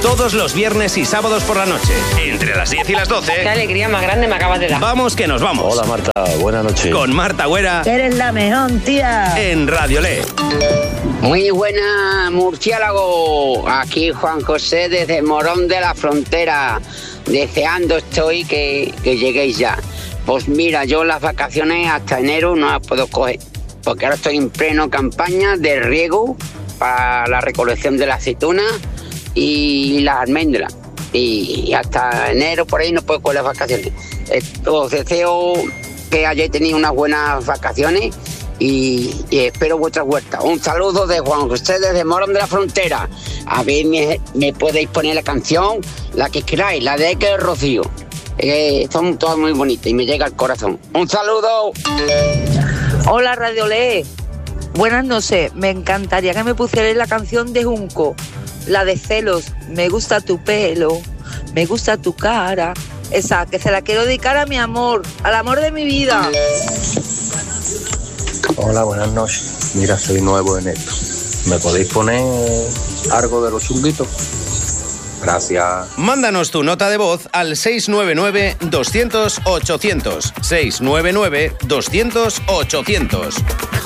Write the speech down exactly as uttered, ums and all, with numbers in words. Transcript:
Todos los viernes y sábados por la noche, entre las diez y las doce. Qué alegría más grande me acabas de dar. Vamos que nos vamos. Hola Marta, buenas noches. Con Marta Güera. Eres la mejor, tía. En Radio Le. Muy buena, murciélago. Aquí Juan José desde Morón de la Frontera. Deseando estoy que, que lleguéis ya. Pues mira, yo las vacaciones hasta enero no las puedo coger, porque ahora estoy en pleno campaña de riego para la recolección de la aceituna y las almendras. Y hasta enero por ahí no puedo coger las vacaciones. Os deseo que hayáis tenido unas buenas vacaciones y, y espero vuestra vuelta. Un saludo de Juan José desde Morón de la Frontera. A ver, me, me podéis poner la canción, la que queráis, la de que Rocío. Eh, son todas muy bonitas y me llega al corazón. ¡Un saludo! Hola, Radio Le. Buenas noches. Me encantaría que me pusierais la canción de Junco, la de Celos. Me gusta tu pelo, me gusta tu cara. Esa, que se la quiero dedicar a mi amor, al amor de mi vida. Hola, buenas noches. Mira, soy nuevo en esto. ¿Me podéis poner algo de los Chunguitos? Gracias. Mándanos tu nota de voz al seis nueve nueve, doscientos, ochocientos. seis nueve nueve, doscientos, ochocientos.